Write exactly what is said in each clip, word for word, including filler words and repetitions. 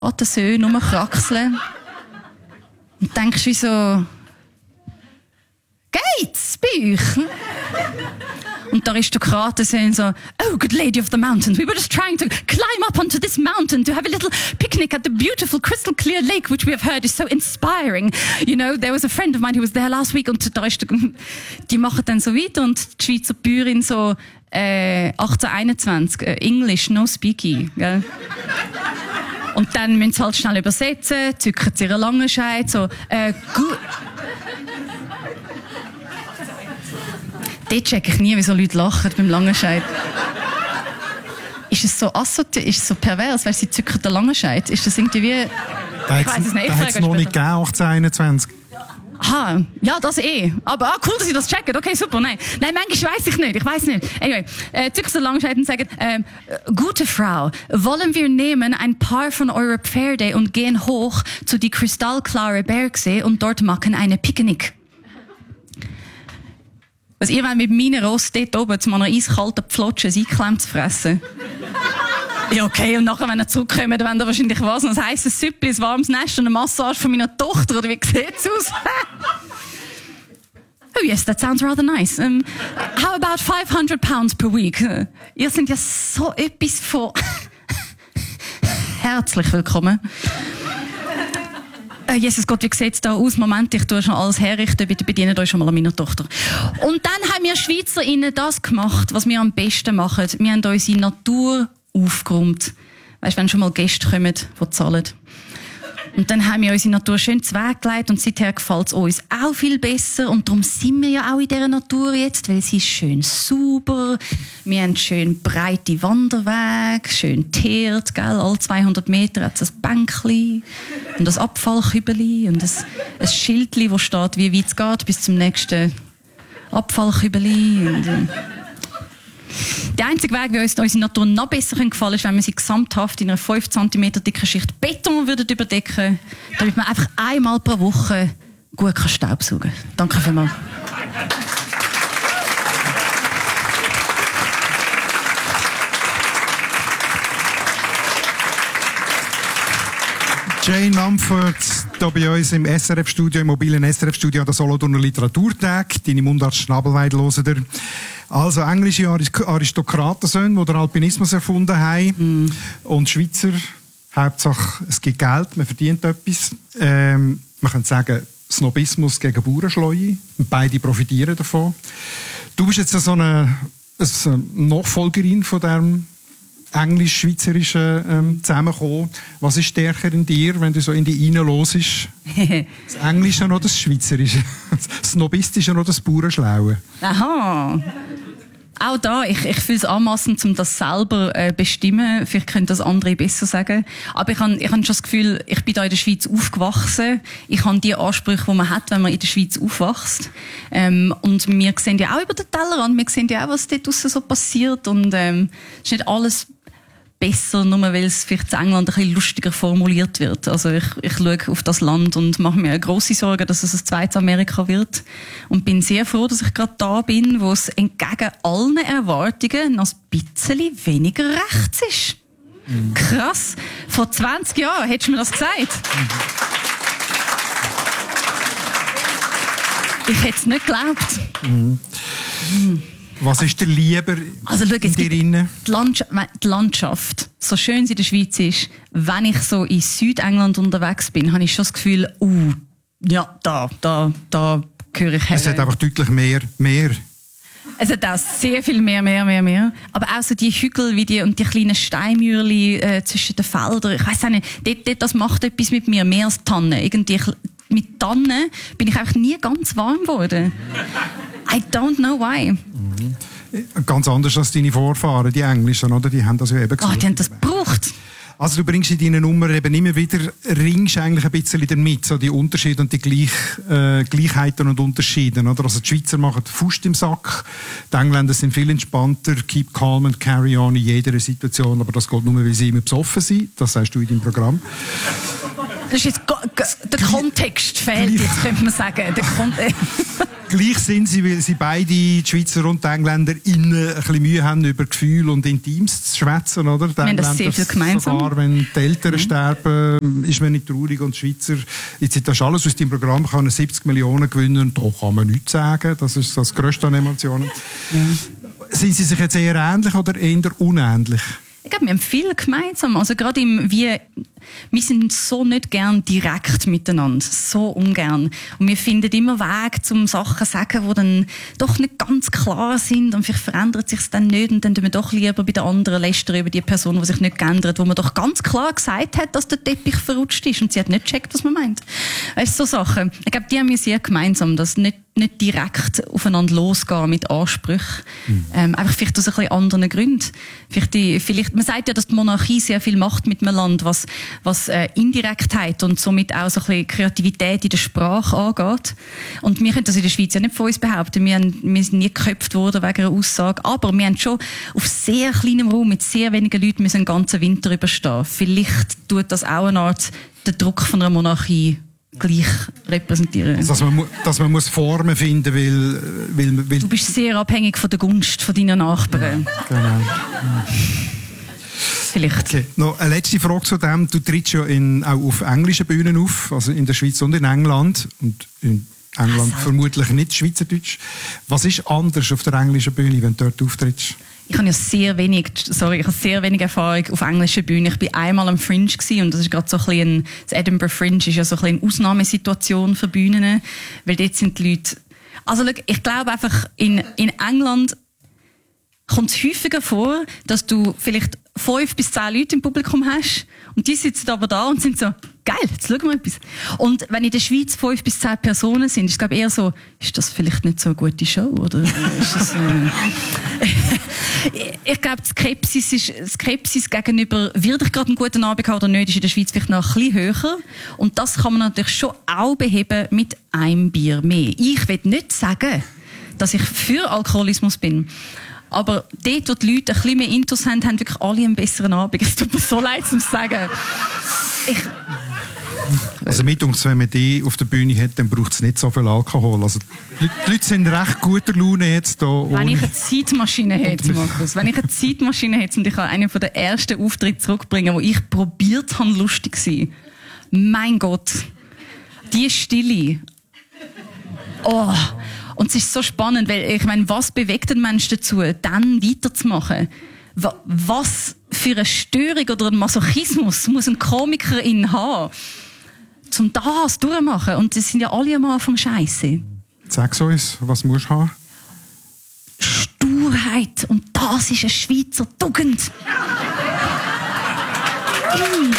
den Söhnen rumkraxeln. Und denkst wie so, geht's bei euch? Und die Aristokraten sagen so, oh, good lady of the mountains, we were just trying to climb up onto this mountain to have a little picnic at the beautiful crystal clear lake, which we have heard is so inspiring. You know, there was a friend of mine who was there last week und da ist, die machen dann so weiter und die Schweizer Bäuerin so, äh, achtzehnhunderteinundzwanzig, äh, English, no speaky, gell? Und dann müssen sie halt schnell übersetzen, zücken sie ihre Langenscheid, so, äh, gut. Dort check ich nie, wie so Leute lachen beim Langenscheid. Ist es so assoziiert, ist es so pervers, weil sie zücken den Langenscheid? Ist das irgendwie wie... Da hat es noch nicht gegeben, achtzehnhunderteinundzwanzig. Aha, ja, das eh. Aber ah, cool, dass Sie das checken. Okay, super. Nein, nein, manchmal weiss ich nicht. Ich weiss nicht. Anyway, äh, zücken den Langenscheid und sagen, ähm, gute Frau, wollen wir nehmen ein paar von euren Pferde und gehen hoch zu die kristallklare Bergsee und dort machen eine Picknick. Was ihr wollt mit meinen Ross dort oben zu einer eiskalten Pflotsche ein Einklemm zu fressen? Ja, okay, und nachher, wenn ihr zurückkommt, dann wollt ihr wahrscheinlich was? Ein heisses Süppli, ein warmes Nest und eine Massage von meiner Tochter, oder wie sieht's aus? Oh yes, that sounds rather nice. Um, how about five hundred pounds per week? Uh, ihr seid ja so etwas von... Herzlich willkommen. Uh, Jesus Gott, wie sieht's da aus? Moment, ich tue schon alles herrichten, bitte bedient euch schon mal an meiner Tochter. Und dann haben wir SchweizerInnen das gemacht, was wir am besten machen. Wir haben unsere Natur aufgeräumt. Weisst, wenn schon mal Gäste kommen, die zahlen. Und dann haben wir unsere Natur schön zuweggelegt und seither gefällt es uns auch viel besser. Und darum sind wir ja auch in dieser Natur jetzt, weil sie ist schön sauber. Wir haben schön breite Wanderwege, schön teert, gell? Alle zweihundert Meter hat es ein Bänkchen und ein Abfallkübeli und ein, ein Schildchen, wo steht, wie weit es geht, bis zum nächsten Abfallkübeli. Und, äh, der einzige Weg, wie uns unsere Natur noch besser gefallen kann, ist, wenn wir sie gesamthaft in einer fünf Zentimeter dicken Schicht Beton würden überdecken, damit man einfach einmal pro Woche gut Staubsaugen kann. Danke vielmals. Jane Mumford, hier bei uns im S R F-Studio, im mobilen S R F-Studio an der Solothurner Literaturtag. Deine Mundart Schnabelweid hören ihr. Also englische Aristokratensöhne, die den Alpinismus erfunden haben. Mm. Und Schweizer, Hauptsache es gibt Geld, man verdient etwas. Ähm, man könnte sagen, Snobismus gegen Bauernschleue. Beide profitieren davon. Du bist jetzt so eine, eine Nachfolgerin von diesem englisch-schweizerischen ähm, zusammenkommen. Was ist stärker in dir, wenn du so in die Reine los ist? Das Englische oder das Schweizerische? Das Snobistische oder das Bauernschlaue? Aha. Auch da, ich, ich fühle es anmassend, um das selber äh, bestimmen. Vielleicht können das andere besser sagen. Aber ich habe ich hab schon das Gefühl, ich bin da in der Schweiz aufgewachsen. Ich habe die Ansprüche, die man hat, wenn man in der Schweiz aufwächst. Ähm, und wir sehen ja auch über den Tellerrand, wir sehen ja auch, was dort draussen so passiert. Und ähm, es ist nicht alles besser, nur weil es vielleicht in England ein bisschen lustiger formuliert wird. Also ich, ich schaue auf das Land und mache mir eine grosse Sorge, dass es ein zweites Amerika wird. Und bin sehr froh, dass ich gerade da bin, wo es entgegen allen Erwartungen noch ein bisschen weniger rechts ist. Mhm. Krass. Vor zwanzig Jahren hättest du mir das gesagt. Mhm. Ich hätte es nicht geglaubt. Mhm. Mhm. Was ist dir lieber also, schau, in dir drin? Die, Landschaft, die Landschaft, so schön sie in der Schweiz ist, wenn ich so in Südengland unterwegs bin, habe ich schon das Gefühl, uh, ja, da, da, da gehöre ich her. Es hat einfach deutlich mehr, mehr. Es hat auch sehr viel mehr, mehr, mehr, mehr. Aber auch so die Hügel wie die, und die kleinen Steinmürli äh, zwischen den Feldern. Ich weiss auch nicht, dort, dort, das macht etwas mit mir, mehr als Tannen. Irgendwie, mit Tannen bin ich einfach nie ganz warm geworden. I don't know why. Mhm. Ganz anders als deine Vorfahren, die Englischen, oder? Die haben das ja eben gesagt. Oh, die haben das gebraucht. Also du bringst in deinen Nummern eben immer wieder, ringst eigentlich ein bisschen damit, so die Unterschiede und die Gleich, äh, Gleichheiten und Unterschiede, oder? Also die Schweizer machen Faust im Sack, die Engländer sind viel entspannter, keep calm and carry on in jeder Situation, aber das geht nur, weil sie immer besoffen sind, das sagst du in deinem Programm. Das ist jetzt, der Kontext fehlt jetzt, könnte man sagen. Der Kon- Gleich sind sie, weil sie beide, die Schweizer und die Engländer, innen ein bisschen Mühe haben, über Gefühle und Intimes zu schwätzen, oder? Die wir haben das sehr viel gemeinsam. Sogar wenn die Eltern mhm. sterben, ist man nicht traurig. Und die Schweizer, jetzt das ist alles aus dem Programm, kann er siebzig Millionen gewinnen, und da kann man nichts sagen. Das ist das Größte an Emotionen. Ja. Sind sie sich jetzt eher ähnlich oder eher unähnlich? Ich glaube, wir haben viel gemeinsam. Also gerade im, wie, wir sind so nicht gern direkt miteinander. So ungern. Und wir finden immer Wege, um Sachen zu sagen, die dann doch nicht ganz klar sind. Und vielleicht verändert sich es dann nicht. Und dann tun wir doch lieber bei den anderen lästern über die Person, die sich nicht geändert, wo man doch ganz klar gesagt hat, dass der Teppich verrutscht ist. Und sie hat nicht gecheckt, was man meint. Weißt du, so Sachen. Ich glaube, die haben wir sehr gemeinsam. Dass nicht nicht direkt aufeinander losgehen mit Ansprüchen. Mhm. Ähm, einfach vielleicht aus ein bisschen anderen Gründen. Vielleicht, die, vielleicht, man sagt ja, dass die Monarchie sehr viel macht mit einem Land, was, was äh, Indirektheit und somit auch so ein bisschen Kreativität in der Sprache angeht. Und wir können das in der Schweiz ja nicht von uns behaupten. Wir, haben, wir sind nie geköpft worden wegen einer Aussage. Aber wir haben schon auf sehr kleinem Raum mit sehr wenigen Leuten müssen einen ganzen Winter überstehen. Vielleicht tut das auch eine Art den Druck von einer Monarchie gleich repräsentieren. Also, dass man, dass man muss Formen finden will, will, will... Du bist sehr abhängig von der Gunst von deinen Nachbarn. Ja, genau. Ja. Vielleicht. Okay. Noch eine letzte Frage zu dem. Du trittst ja in, auch auf englischen Bühnen auf, also in der Schweiz und in England. Und in England also. Vermutlich nicht Schweizerdeutsch. Was ist anders auf der englischen Bühne, wenn du dort auftrittst? Ich habe ja sehr wenig, sorry, ich habe sehr wenig Erfahrung auf englischen Bühnen. Ich bin einmal am Fringe gewesen, und das ist gerade so ein bisschen, das Edinburgh Fringe ist ja so ein bisschen eine Ausnahmesituation für Bühnen, weil dort sind die Leute, also ich glaube einfach, in, in England kommt es häufiger vor, dass du vielleicht fünf bis zehn Leute im Publikum hast und die sitzen aber da und sind so, geil, jetzt schauen wir etwas. Und wenn in der Schweiz fünf bis zehn Personen sind, ist es glaube ich eher so, ist das vielleicht nicht so eine gute Show, oder ist das, äh ich glaube, Skepsis, ist, Skepsis gegenüber, wird ich gerade einen guten Abend haben oder nicht, ist in der Schweiz vielleicht noch ein bisschen höher. Und das kann man natürlich schon auch beheben mit einem Bier mehr. Ich will nicht sagen, dass ich für Alkoholismus bin. Aber dort, wo die Leute ein bisschen mehr Intus haben, haben wirklich alle einen besseren Abend. Es tut mir so leid, um zu sagen. Ich Also mit uns, wenn man die auf der Bühne hat, dann braucht es nicht so viel Alkohol. Also die Leute sind recht guter Laune jetzt da. Wenn ich eine Zeitmaschine hätte, Markus, wenn ich eine Zeitmaschine hätte und ich kann einen von den ersten Auftritten zurückbringen, wo ich probiert habe, lustig zu sein. Mein Gott. Die Stille. Oh. Und es ist so spannend, weil ich meine, was bewegt den Menschen dazu, dann weiterzumachen? Was für eine Störung oder ein Masochismus muss ein Komiker in haben, um das durchzumachen? Und das sind ja alle am Anfang scheiße. Sag uns, was musst du haben? Sturheit. Und das ist eine Schweizer Tugend. mm.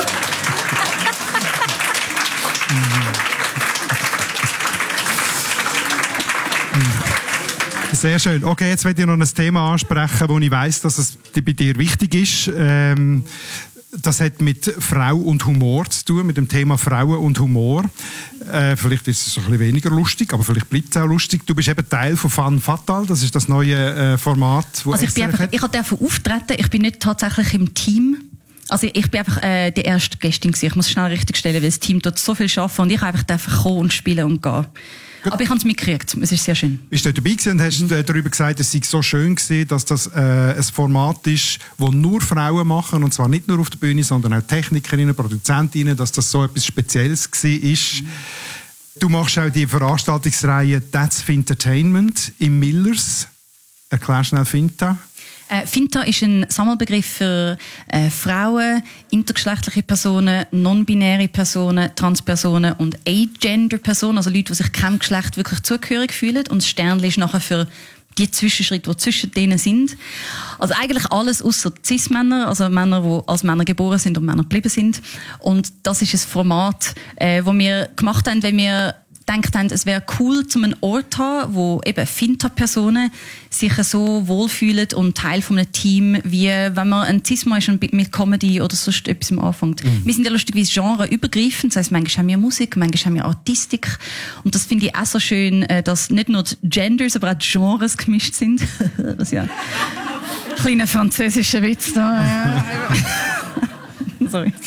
Sehr schön. Okay, jetzt werde ich noch ein Thema ansprechen, wo ich weiss, dass es bei dir wichtig ist. Ähm, das hat mit Frau und Humor zu tun, mit dem Thema Frauen und Humor. Äh, vielleicht ist es ein bisschen weniger lustig, aber vielleicht bleibt es auch lustig. Du bist eben Teil von Fun Fatal, das ist das neue äh, Format. Wo also ich bin einfach, ich habe auftreten, ich bin nicht tatsächlich im Team. Also ich bin einfach äh, die erste Gästin gewesen. Ich muss schnell richtigstellen, weil das Team dort so viel arbeiten und ich einfach einfach kommen und spielen und gehen. Aber ich habe es mitgekriegt. Es ist sehr schön. Bist du dabei gewesen und hast mhm. darüber gesagt, es sei so schön gewesen, dass das äh, ein Format ist, das nur Frauen machen, und zwar nicht nur auf der Bühne, sondern auch Technikerinnen, Produzentinnen, dass das so etwas Spezielles gewesen ist. Mhm. Du machst auch die Veranstaltungsreihe That's Fintertainment im Millers. Erklär schnell Finta. Äh, Finta ist ein Sammelbegriff für äh, Frauen, intergeschlechtliche Personen, non-binäre Personen, Transpersonen und Agender-Personen, also Leute, die sich keinem Geschlecht wirklich zugehörig fühlen. Und das Sternchen ist nachher für die Zwischenschritte, die zwischen denen sind. Also eigentlich alles außer Cis-Männer, also Männer, die als Männer geboren sind und Männer geblieben sind. Und das ist ein Format, äh, das wir gemacht haben, wenn wir gedacht haben, es wäre cool, zum einen Ort zu haben, wo eben Finta-Personen sich so wohlfühlen und Teil von einem Team, wie wenn man ein Cis-Mann ist und mit Comedy oder sonst etwas anfängt. Mhm. Wir sind ja lustigerweise genreübergreifend, das heisst, manchmal haben wir Musik, manchmal haben wir Artistik, und das finde ich auch so schön, dass nicht nur die Genders, aber auch die Genres gemischt sind. Das ist ja ein kleiner französischer Witz da. Ja. Sorry.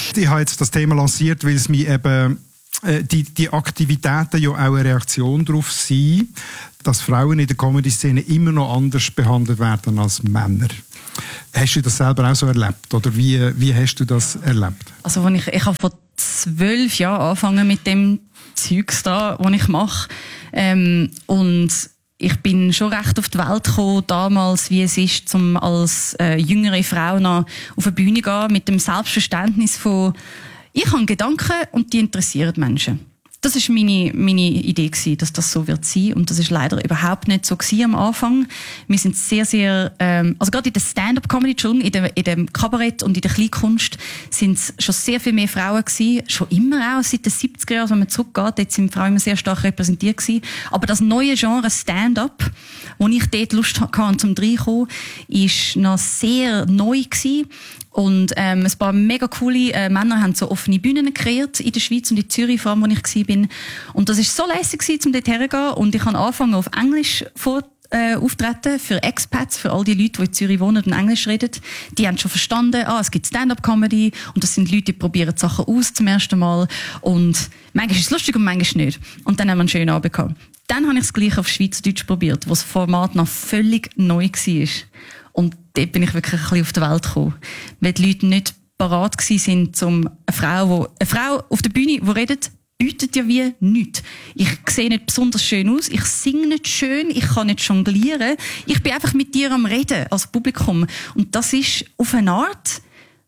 Ich habe jetzt das Thema lanciert, weil es mich eben äh, die, die Aktivitäten ja auch eine Reaktion darauf sind, dass Frauen in der Comedy-Szene immer noch anders behandelt werden als Männer. Hast du das selber auch so erlebt? Oder wie, wie hast du das erlebt? Also, wenn ich, ich habe vor zwölf Jahren angefangen mit dem Zeugs da, was ich mache. Ähm, und ich bin schon recht auf die Welt gekommen, damals, wie es ist, um als äh, jüngere Frau noch auf eine Bühne zu gehen, mit dem Selbstverständnis von, ich habe Gedanken und die interessieren Menschen. Das ist meine, meine Idee gewesen, dass das so wird sein. Und das ist leider überhaupt nicht so gewesen am Anfang. Wir sind sehr, sehr, ähm, also gerade in der Stand-up-Comedy, Entschuldigung, in, der, in dem Kabarett und in der Kleinkunst sind es schon sehr viel mehr Frauen gewesen. Schon immer auch, seit den siebziger Jahren, wenn man zurückgeht, dort sind Frauen immer sehr stark repräsentiert gewesen. Aber das neue Genre Stand-up, wo ich dort Lust hatte, zum reinkommen, ist noch sehr neu gewesen. Und ähm, ein paar mega coole äh, Männer haben so offene Bühnen kreiert in der Schweiz und in Zürich, vor allem, wo ich war. Und das war so lässig, um dort herzugehen. Und ich habe angefangen, auf Englisch vor, äh, auftreten für Expats, für all die Leute, die in Zürich wohnen und Englisch reden. Die haben schon verstanden, ah, es gibt Stand-up-Comedy und das sind Leute, die probieren Sachen aus zum ersten Mal. Und manchmal ist es lustig und manchmal nicht. Und dann haben wir einen schönen Abend gehabt. Dann habe ich es gleich auf Schweizerdeutsch probiert, wo das Format noch völlig neu war. Und dort bin ich wirklich ein bisschen auf die Welt gekommen. Weil die Leute nicht parat waren, um eine Frau, wo, eine Frau auf der Bühne, die redet, bietet ja wie nichts. Ich sehe nicht besonders schön aus, ich singe nicht schön, ich kann nicht jonglieren. Ich bin einfach mit dir am Reden, als Publikum. Und das ist auf eine Art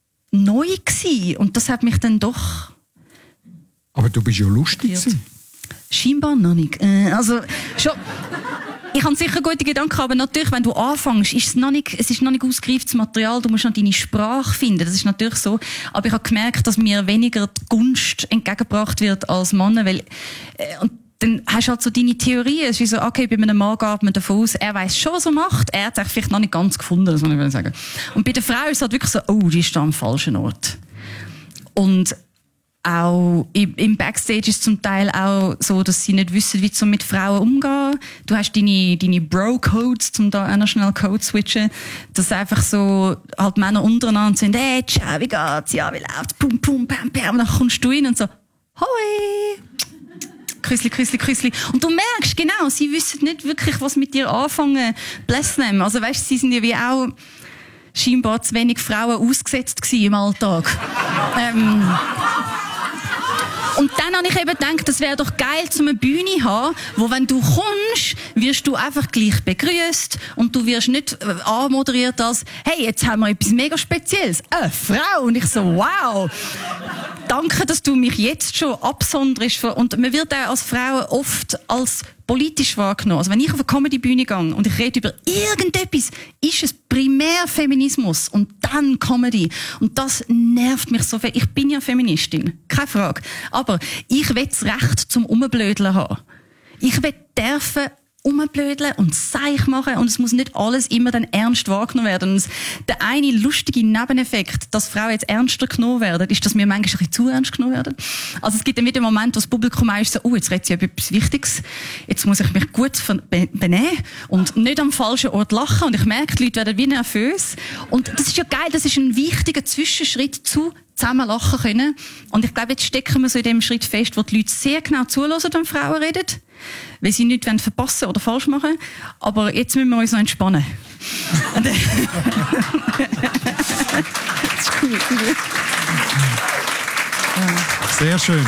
neu gewesen. Und das hat mich dann doch... Aber du bist ja lustig gewesen. Scheinbar noch nicht. Äh, also, schon... Ich habe sicher gute Gedanken, aber natürlich, wenn du anfängst, ist es noch nicht, es ist noch nicht ausgereiftes Material, du musst noch deine Sprache finden, das ist natürlich so. Aber ich habe gemerkt, dass mir weniger die Gunst entgegengebracht wird als Männer, weil, äh, und dann hast du halt so deine Theorie, es ist wie so, okay, bei einem Mann geht man davon aus, er weiss schon, was er macht, er hat es vielleicht noch nicht ganz gefunden, das muss ich sagen. Und bei der Frau ist es halt wirklich so, oh, die ist da am falschen Ort. Und auch im Backstage ist es zum Teil auch so, dass sie nicht wissen, wie sie mit Frauen umgehen. Du hast deine, deine Bro-Codes, um da auch noch schnell Code switchen. Dass einfach so, halt Männer untereinander sind, hey, ciao, wie geht's? Ja, wie läuft's? Pum, pum, pam, pam. Und dann kommst du rein und so, hoi! Küssli, Küssli, Küssli. Und du merkst, genau, sie wissen nicht wirklich, was mit dir anfangen. Bless them. Also weißt, sie sind ja wie auch scheinbar zu wenig Frauen ausgesetzt gewesen im Alltag. ähm, Und dann habe ich eben gedacht, das wäre doch geil, so eine Bühne zu haben, wo, wenn du kommst, wirst du einfach gleich begrüßt und du wirst nicht äh, anmoderiert als, hey, jetzt haben wir etwas mega Spezielles. Eine Frau. Und ich so, wow. Danke, dass du mich jetzt schon absonderst. Und man wird auch als Frau oft als politisch wahrgenommen. Also wenn ich auf eine Comedy-Bühne gehe und ich rede über irgendetwas, ist es primär Feminismus und dann Comedy. Und das nervt mich so viel. Ich bin ja Feministin, keine Frage. Aber ich will das Recht zum Umblödeln haben. Ich will dürfen umblödeln und Seich machen und es muss nicht alles immer dann ernst wahrgenommen werden. Und der eine lustige Nebeneffekt, dass Frauen jetzt ernster genommen werden, ist, dass wir manchmal ein bisschen zu ernst genommen werden. Also es gibt dann wieder einen Moment, wo das Publikum auch ist so, oh, jetzt redet sie über etwas Wichtiges, jetzt muss ich mich gut benehmen und nicht am falschen Ort lachen und ich merke, die Leute werden wie nervös. Und das ist ja geil, das ist ein wichtiger Zwischenschritt zu zusammen lachen können. Und ich glaube, jetzt stecken wir so in dem Schritt fest, wo die Leute sehr genau zuhören, wenn Frauen reden, weil sie nichts verpassen oder falsch machen. Aber jetzt müssen wir uns noch entspannen. Das ist cool. Sehr schön.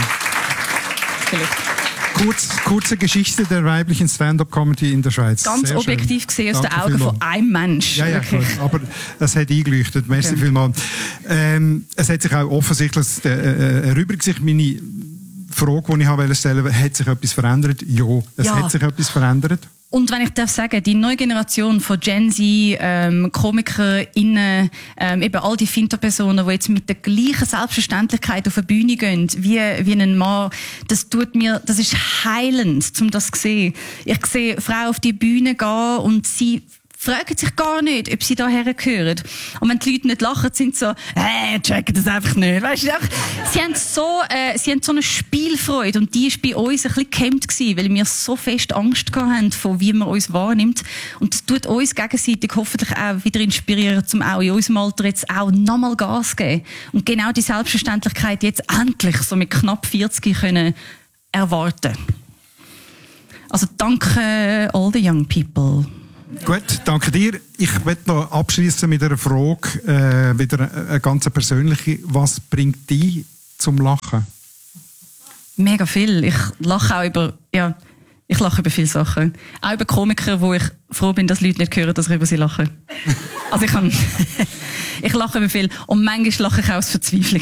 Kurz, kurze Geschichte der weiblichen Stand-up-Comedy in der Schweiz. Ganz Sehr objektiv schön. gesehen aus Danke den Augen vielmals. von einem Mensch. Ja, ja, okay. gut, aber es hat eingeleuchtet. Merci okay. vielmals. Ähm, es hat sich auch offensichtlich äh, erübrigt sich meine Frage, die ich habe stellen wollte, hat sich etwas verändert? Ja, es ja. hat sich etwas verändert. Und wenn ich darf sagen, die neue Generation von Gen Z, ähm, KomikerInnen, ähm, eben all die Finterpersonen, die jetzt mit der gleichen Selbstverständlichkeit auf eine Bühne gehen, wie, wie ein Mann, das tut mir, das ist heilend, um das zu sehen. Ich sehe Frauen auf die Bühne gehen und sie fragen sich gar nicht, ob sie daher gehören. Und wenn die Leute nicht lachen, sind sie so, äh, checken das einfach nicht. Weißt du, sie haben so, äh, sie haben so eine Spielfreude und die war bei uns ein bisschen gehemmt gewesen, weil wir so fest Angst gehabt haben, von wie man uns wahrnimmt. Und das tut uns gegenseitig hoffentlich auch wieder inspirieren, um auch in unserem Alter jetzt auch nochmal Gas zu geben. Und genau die Selbstverständlichkeit jetzt endlich so mit knapp vierzig können erwarten. Also danke all the young people. Gut, danke dir. Ich möchte noch abschließen mit einer Frage, äh, wieder eine ganz persönliche. Was bringt dich zum Lachen? Mega viel. Ich lache auch über, ja, ich lache über viele Sachen. Auch über Komiker, wo ich froh bin, dass Leute nicht hören, dass ich über sie lache. Also ich kann, ich lache über viel. Und manchmal lache ich auch aus Verzweiflung.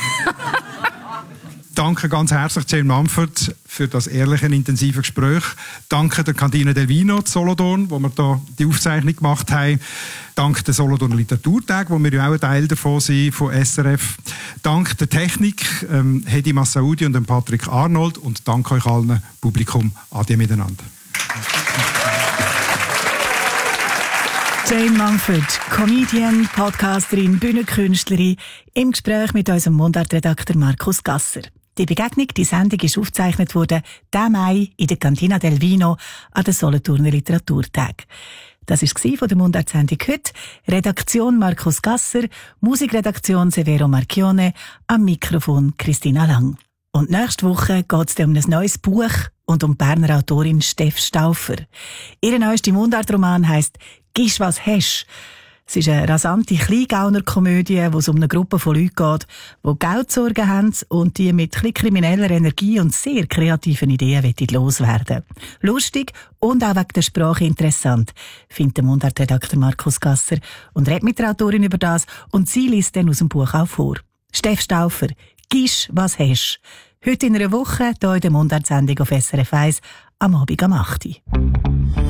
Danke ganz herzlich Jane Mumford für das ehrliche und intensive Gespräch. Danke der Cantina del Vino zu Solothurn, wo wir da die Aufzeichnung gemacht haben. Danke der Solothurner Literaturtag, wo wir ja auch ein Teil davon sind, von S R F. Danke der Technik, ähm, Hedi Massaoudi und dem Patrick Arnold. Und danke euch allen Publikum. Ade miteinander. Jane Mumford, Comedian, Podcasterin, Bühnenkünstlerin, im Gespräch mit unserem Mundartredakteur Markus Gasser. Die Begegnung, die Sendung ist aufgezeichnet worden, diesen Mai in der Cantina del Vino an den Solothurner Literaturtag. Das war von der Mundartsendung heute. Redaktion Markus Gasser, Musikredaktion Severo Marchione, am Mikrofon Christina Lang. Und nächste Woche geht es um ein neues Buch und um die Berner Autorin Steff Stauffer. Ihr neuester Mundartroman heisst «Gisch was hesch». Es ist eine rasante Kleingauner-Komödie, wo es um eine Gruppe von Leuten geht, die Geldsorgen haben und die mit ein krimineller Energie und sehr kreativen Ideen loswerden. Lustig und auch wegen der Sprache interessant, findet der Mundartredakteur Markus Gasser und redet mit der Autorin über das und sie liest dann aus dem Buch auch vor. Steff Stauffer, «Gisch was hesch». Heute in einer Woche hier in der Mundartsendung auf S R F eins am Abend am acht Uhr.